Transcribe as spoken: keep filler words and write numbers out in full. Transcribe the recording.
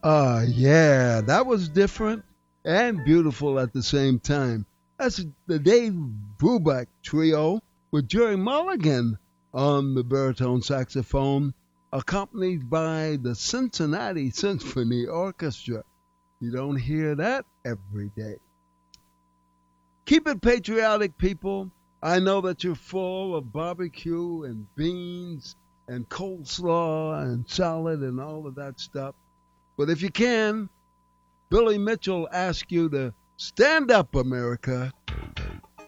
Uh, yeah, that was different and beautiful at the same time. That's the Dave Brubeck Trio with Jerry Mulligan on the baritone saxophone, accompanied by the Cincinnati Symphony Orchestra. You don't hear that every day. Keep it patriotic, people. I know that you're full of barbecue and beans and coleslaw and salad and all of that stuff. But if you can, Billy Mitchell asks you to stand up, America,